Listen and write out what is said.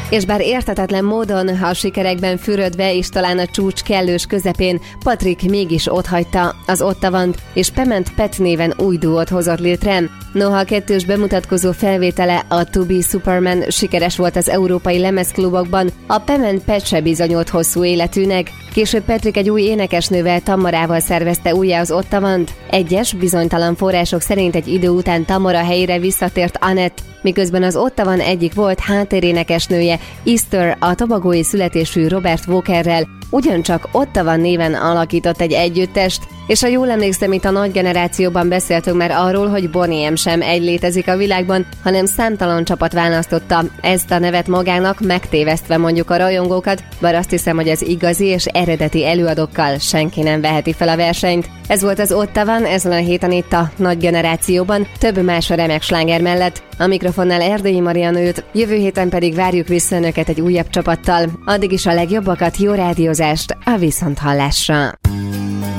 És bár érthetetlen módon, a sikerekben fürödve és talán a csúcs kellős közepén, Patrick mégis otthagyta az Ottawant, és Pement Pet néven új duót hozott létre. Noha a kettős bemutatkozó felvétele, a To Be Superman sikeres volt az európai lemezklubokban, a Pement Pet se bizonyult hosszú életűnek. Később Patrick egy új énekesnővel, Tamarával szervezte újjá az Ottawant. Egyes, bizonytalan források szerint egy idő után Tamara helyére visszatért Annette, miközben az Ottawan egyik volt háttérénekesnője, Easter, a tobagói születésű Robert Walkerrel ugyancsak Ottawan néven alakított egy együttest, és ha jól emlékszem, itt a nagy generációban beszéltünk már arról, hogy Boney M sem egy létezik a világban, hanem számtalan csapat választotta ezt a nevet magának, megtévesztve mondjuk a rajongókat, bár azt hiszem, hogy az igazi és eredeti előadókkal senki nem veheti fel a versenyt. Ez volt az Ottawan, ezen a héten itt a nagy generációban, több más a remek sláger mellett. A mikrofonnál Erdélyi Marianna ült, jövő héten pedig várjuk vissza önöket egy újabb csapattal. Addig is a legjobbakat, jó rádiózást, a viszonthallásra!